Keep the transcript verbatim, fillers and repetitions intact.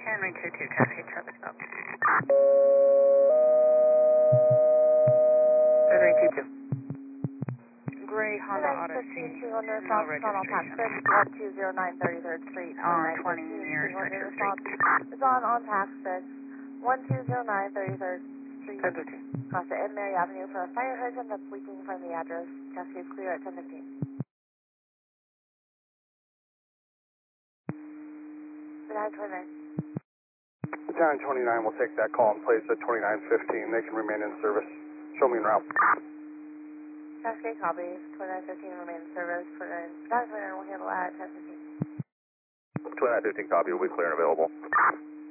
Henry two two, Cascade traffic stop. Henry two two. Gray Honda Odyssey, no registration. one two zero nine thirty-third Street. On twenty near Section Street. It's on on tax six, one two zero nine thirty-third Street. ten fifteen. Across the Ed Mary Avenue for a fire hydrant that's leaking from the address. Cascade clear at ten fifteen. nine twenty-nine. Battalion twenty-nine will take that call and place at twenty-nine fifteen. They can remain in service. Show me en route. Cascade copies. twenty-nine fifteen remain in service. twenty-nine, twenty-nine will handle at ten fifteen. twenty-nine fifteen copy will be clear and available.